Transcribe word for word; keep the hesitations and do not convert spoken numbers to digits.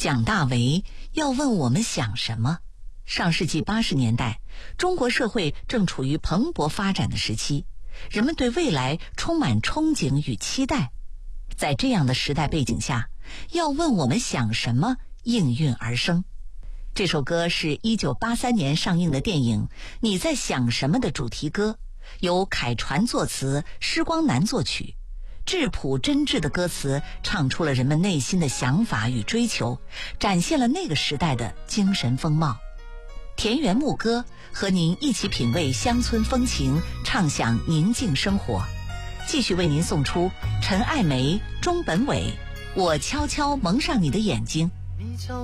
蒋大为要问我们想什么？上世纪八十年代，中国社会正处于蓬勃发展的时期，人们对未来充满憧憬与期待。在这样的时代背景下，要问我们想什么应运而生。这首歌是一九八三年上映的电影《你在想什么》的主题歌，由凯传作词，施光南作曲。质朴真挚的歌词唱出了人们内心的想法与追求，展现了那个时代的精神风貌。田园牧歌和您一起品味乡村风情，畅享宁静生活。继续为您送出陈爱梅、钟本伟，我悄悄蒙上你的眼睛。